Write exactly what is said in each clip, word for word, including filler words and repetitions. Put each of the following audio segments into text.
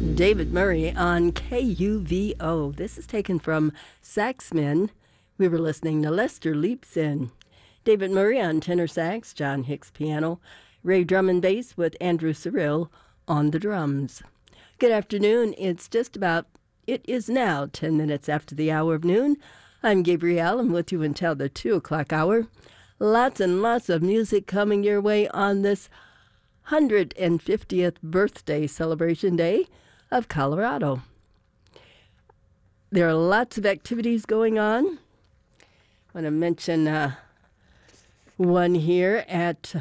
David Murray on K U V O. This is taken from Saxmen. We were listening to Lester Leaps In. David Murray on tenor sax, John Hicks piano, Ray drum and bass with Andrew Cyril on the drums. Good afternoon. It's just about, it is now ten minutes after the hour of noon. I'm Gabrielle. I'm with you until the two o'clock hour. Lots and lots of music coming your way on this one hundred fiftieth birthday celebration day of Colorado. There are lots of activities going on. I want to mention uh, one here at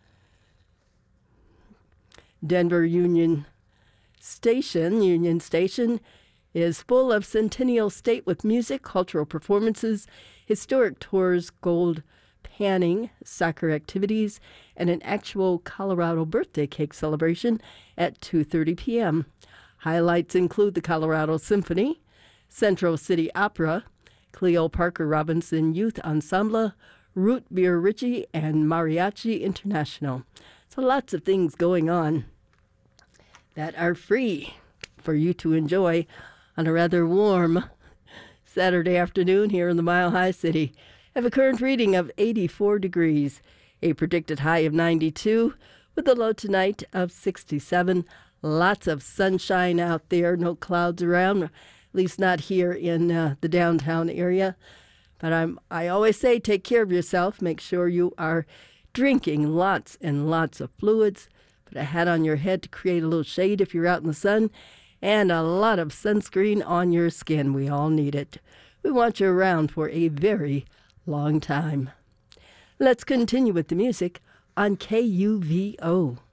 Denver Union Station. Union Station is full of Centennial State with music, cultural performances, historic tours, gold panning, soccer activities, and an actual Colorado birthday cake celebration at two thirty p.m. Highlights include the Colorado Symphony, Central City Opera, Cleo Parker Robinson Youth Ensemble, Root Beer Ritchie, and Mariachi International. So lots of things going on that are free for you to enjoy on a rather warm Saturday afternoon here in the Mile High City. Have a current reading of eighty-four degrees, a predicted high of ninety-two, with a low tonight of sixty-seven. Lots of sunshine out there, no clouds around, at least not here in uh, the downtown area. But I'm, I always say take care of yourself. Make sure you are drinking lots and lots of fluids. Put a hat on your head to create a little shade if you're out in the sun, and a lot of sunscreen on your skin. We all need it. We want you around for a very long time. Let's continue with the music on K U V O.